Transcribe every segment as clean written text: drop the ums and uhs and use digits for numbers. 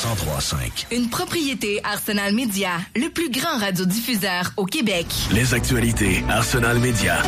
103.5. Une propriété Arsenal Média, le plus grand radiodiffuseur au Québec. Les actualités Arsenal Média.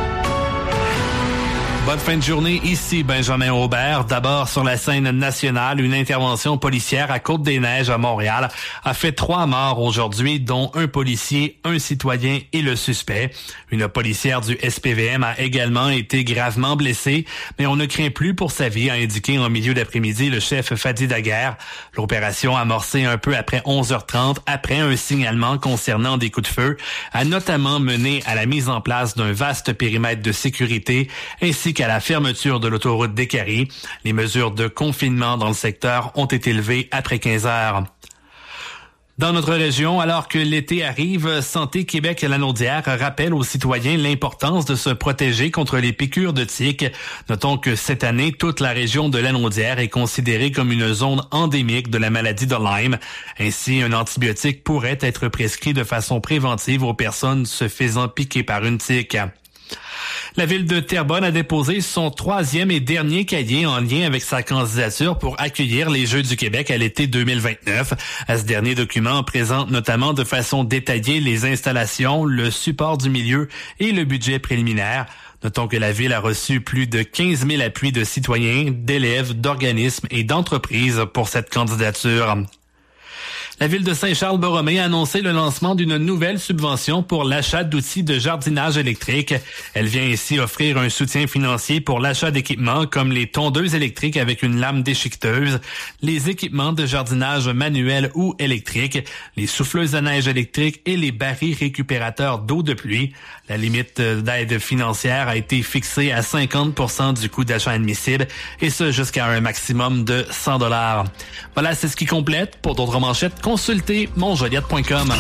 Bonne fin de journée, ici Benjamin Aubert. D'abord, sur la scène nationale, une intervention policière à Côte-des-Neiges à Montréal a fait 3 morts aujourd'hui, dont un policier, un citoyen et le suspect. Une policière du SPVM a également été gravement blessée, mais on ne craint plus pour sa vie, a indiqué en milieu d'après-midi le chef Fadi Daguerre. L'opération amorcée un peu après 11h30, après un signalement concernant des coups de feu, a notamment mené à la mise en place d'un vaste périmètre de sécurité, ainsi qu'à la fermeture de l'autoroute d'Écarie. Les mesures de confinement dans le secteur ont été levées après 15 heures. Dans notre région, alors que l'été arrive, Santé Québec Lanaudière rappelle aux citoyens l'importance de se protéger contre les piqûres de tiques. Notons que cette année, toute la région de Lanaudière est considérée comme une zone endémique de la maladie de Lyme. Ainsi, un antibiotique pourrait être prescrit de façon préventive aux personnes se faisant piquer par une tique. La ville de Terrebonne a déposé son 3e et dernier cahier en lien avec sa candidature pour accueillir les Jeux du Québec à l'été 2029. Ce dernier document présente notamment de façon détaillée les installations, le support du milieu et le budget préliminaire. Notons que la ville a reçu plus de 15 000 appuis de citoyens, d'élèves, d'organismes et d'entreprises pour cette candidature. La ville de Saint-Charles-Borromée a annoncé le lancement d'une nouvelle subvention pour l'achat d'outils de jardinage électrique. Elle vient ici offrir un soutien financier pour l'achat d'équipements comme les tondeuses électriques avec une lame déchiqueteuse, les équipements de jardinage manuel ou électrique, les souffleuses à neige électriques et les barils récupérateurs d'eau de pluie. La limite d'aide financière a été fixée à 50% du coût d'achat admissible et ce jusqu'à un maximum de 100 $. Voilà, c'est ce qui complète. Pour d'autres manchettes, consultez monjoliette.com.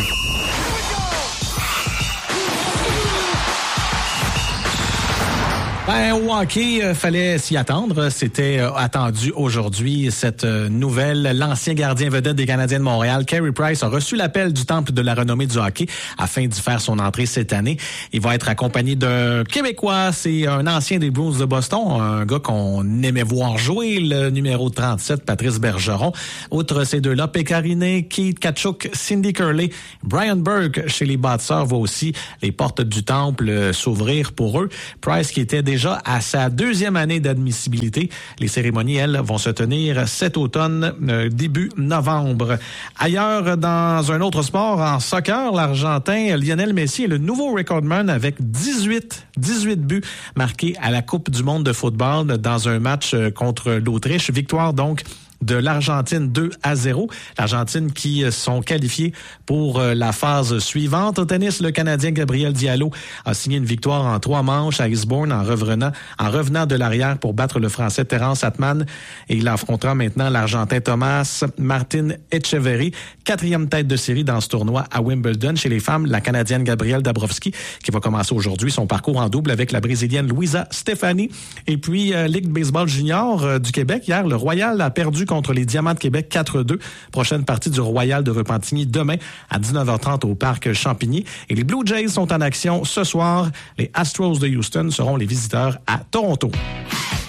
Au hockey, fallait s'y attendre. C'était attendu aujourd'hui, cette nouvelle. L'ancien gardien vedette des Canadiens de Montréal, Carey Price, a reçu l'appel du Temple de la renommée du hockey afin d'y faire son entrée cette année. Il va être accompagné d'un Québécois. C'est un ancien des Bruins de Boston, un gars qu'on aimait voir jouer, le numéro 37, Patrice Bergeron. Outre ces deux-là, Pécariné, Keith Tkachuk, Cindy Curley, Brian Burke chez les Bâtisseurs voient aussi les portes du Temple s'ouvrir pour eux. Price, qui était déjà à sa 2e année d'admissibilité. Les cérémonies, elles, vont se tenir cet automne, début novembre. Ailleurs, dans un autre sport, en soccer, l'Argentin Lionel Messi est le nouveau recordman avec 18 buts marqués à la Coupe du monde de football dans un match contre l'Autriche. Victoire donc de l'Argentine 2-0. L'Argentine qui sont qualifiés pour la phase suivante. Au tennis, le Canadien Gabriel Diallo a signé une victoire en 3 manches à Eastbourne en revenant de l'arrière pour battre le Français Terence Atman. Et il affrontera maintenant l'Argentin Thomas Martin Etcheverry, 4e tête de série dans ce tournoi à Wimbledon. Chez les femmes, la Canadienne Gabrielle Dabrowski qui va commencer aujourd'hui son parcours en double avec la Brésilienne Luisa Stefani. Et puis, Ligue de baseball junior du Québec. Hier, le Royal a perdu contre les Diamants de Québec 4-2. Prochaine partie du Royal de Repentigny demain à 19h30 au Parc Champigny. Et les Blue Jays sont en action ce soir. Les Astros de Houston seront les visiteurs à Toronto.